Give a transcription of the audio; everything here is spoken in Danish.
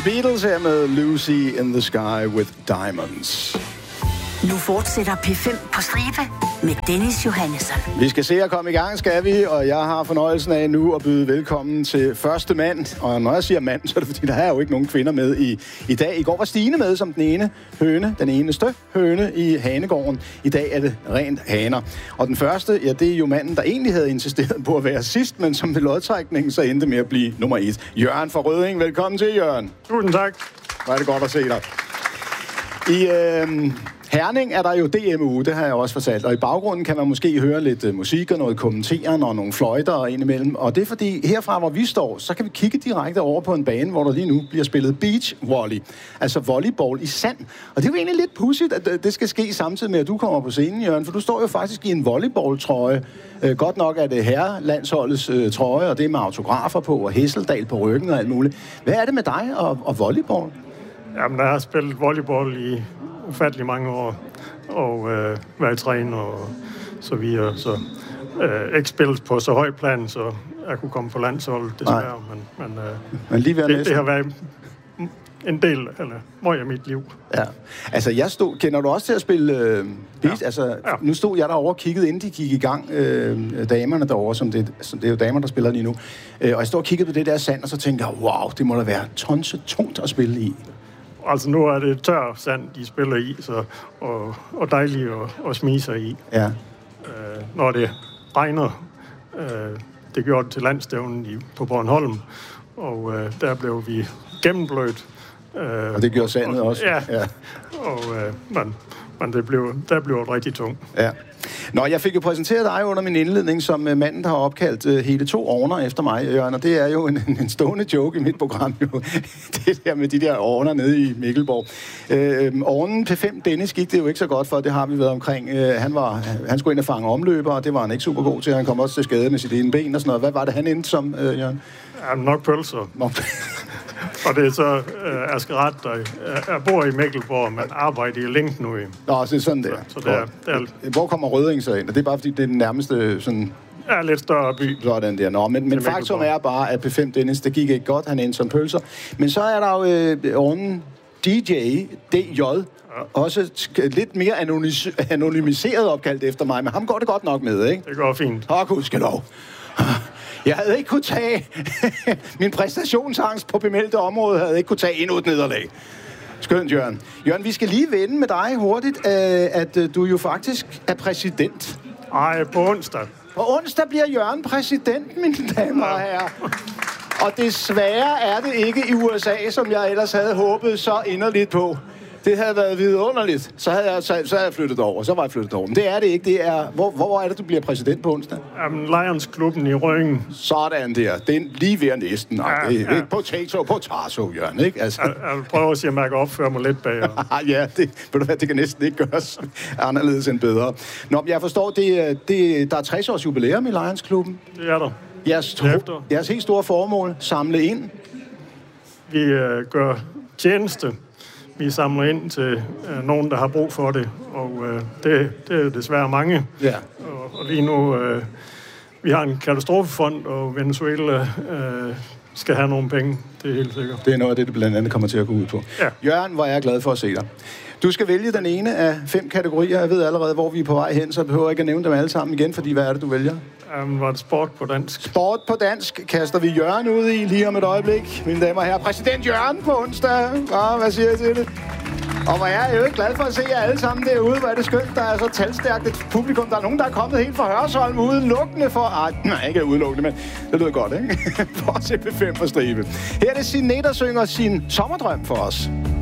Beatles her med Lucy in the Sky with Diamonds. Nu fortsætter P5 på stribe med Dennis Johannesson. Vi skal se at komme i gang, skal vi, og jeg har fornøjelsen af nu at byde velkommen til første mand. Og når jeg siger mand, så er det fordi, der er jo ikke nogen kvinder med i dag. I går var Stine med som den ene høne, den eneste høne i hanegården. I dag er det rent haner. Og den første, ja, det er jo manden, der egentlig havde insisteret på at være sidst, men som ved lodtrækningen så endte med at blive nummer 1. Jørgen fra Rødding, velkommen til, Jørgen. Tusind tak. Hvor er det godt at se dig. I Herning er der jo DMU, det har jeg også fortalt, og i baggrunden kan man måske høre lidt musik og noget kommenteren og nogle fløjter indimellem, og det er fordi, herfra hvor vi står, så kan vi kigge direkte over på en bane, hvor der lige nu bliver spillet beach volley, altså volleyball i sand, og det er jo egentlig lidt pudsigt, at det skal ske samtidig med, at du kommer på scenen, Jørgen, for du står jo faktisk i en volleyballtrøje. Godt nok er det herrelandsholdets trøje, og det er med autografer på, og Hesseldal på ryggen og alt muligt. Hvad er det med dig og volleyball? Jamen, jeg har spillet volleyball i ufattelig mange år, og været træner og så videre, så ikke spillet på så høj plan, så jeg kunne komme på landsholdet, desværre, men lige det har været en del, eller meget af mit liv. Ja. Altså, kender du også til at spille beat? Ja. Altså, ja. Nu stod jeg derovre og kiggede, inden de gik i gang, damerne derovre, som det er jo damer, der spiller lige nu, og jeg stod og kiggede på det der sand, og så tænkte jeg, wow, det må da være tungt at spille i. Altså, nu er det tør sand, de spiller i, så, og dejligt at smige sig i. Ja. Når det regner, det gjorde det til landstævnen på Bornholm, og der blev vi gennemblødt. Og det gjorde sandet også. Ja. Og men der blev det rigtig tungt. Ja. Nå, jeg fik jo præsenteret dig under min indledning som manden, der har opkaldt hele 2 ovner efter mig, Jørgen, og det er jo en stående joke i mit program, jo. Det der med de der ovner nede i Mikkelborg. Ovnen P5 Dennis gik det jo ikke så godt for, det har vi været omkring. Han skulle ind og fange omløber, og det var han ikke super god til. Han kom også til skade med sit ene ben og sådan noget. Hvad var det, han endte som, Jørgen? Ja, nok pølser. Og det er så Askeret, der bor i Mikkelborg, men arbejder i Link nu. Nå, så det er sådan der. Så der. Hvor kommer Rødding så ind? Og det er bare fordi, det er den nærmeste sådan... Ja, lidt større by. Sådan der. Nå, men faktum er bare, at P5 Dennis, det gik ikke godt. Han endte som pølser. Men så er der jo ovnen DJ, DJ, også lidt mere anonymiseret opkaldt efter mig, men ham går det godt nok med, ikke? Det går fint. Åh, gudskelov. Jeg havde ikke kunne tage... Min præstationsangst på bemeldte område havde ikke kunne tage endnu et nederlag. Skønt, Jørgen. Jørgen, vi skal lige vende med dig hurtigt, at du jo faktisk er præsident. Nej, på onsdag. På onsdag bliver Jørgen præsident, mine damer og herrer. Og desværre er det ikke i USA, som jeg ellers havde håbet så inderligt på. Det havde været vidunderligt. Så havde jeg flyttet over. Så var jeg flyttet over. Men det er det ikke. Det er, hvor er det, du bliver præsident på onsdag? Lions-klubben i Rødding. Sådan der. Det er lige ved næsten. Nej, det er ikke potato, Jørgen, ikke? Altså. Jeg prøver at sige, at man kan opføre mig lidt bag. Ja, det kan næsten ikke gøres anderledes end bedre. Nå, jeg forstår, der er 60 års jubilæum i Lions-klubben. Det er der. Jeres helt store formål, samle ind. Vi gør tjeneste. Vi samler ind til nogen, der har brug for det, og det er desværre mange. Ja. Og lige nu, vi har en katastrofefond, og Venezuela skal have nogle penge. Det er helt sikkert. Det er noget af det blandt andet kommer til at gå ud på. Ja. Jørgen, hvor er jeg glad for at se dig. Du skal vælge den ene af 5 kategorier. Jeg ved allerede, hvor vi er på vej hen, så behøver jeg ikke at nævne dem alle sammen igen, fordi hvad er det, du vælger? Var det sport på dansk? Sport på dansk kaster vi Jørgen ud i lige om et øjeblik. Mine damer og herrer, præsident Jørgen på onsdag. Hvad siger jeg til det? Og hvor er jeg jo glad for at se jer alle sammen derude. Hvor er det skønt, der er så talstærkt et publikum. Der er nogen, der er kommet helt fra Hørsholm udelukkende for... nej, ikke udelukkende, men det lyder godt, ikke? For at se P5 på stribe. Her er det Signe, der synger sin sommerdrøm for os.